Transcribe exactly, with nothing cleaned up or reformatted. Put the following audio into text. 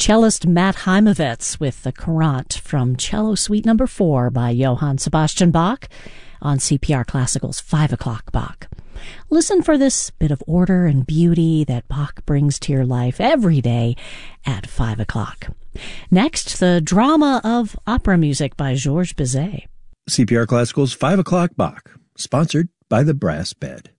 cellist Matt Heimovitz with the Courant from Cello Suite Number Four by Johann Sebastian Bach on C P R Classical's Five O'Clock Bach. Listen for this bit of order and beauty that Bach brings to your life every day at five o'clock. Next, the drama of opera music by Georges Bizet. C P R Classical's Five O'Clock Bach, sponsored by the Brass Bed.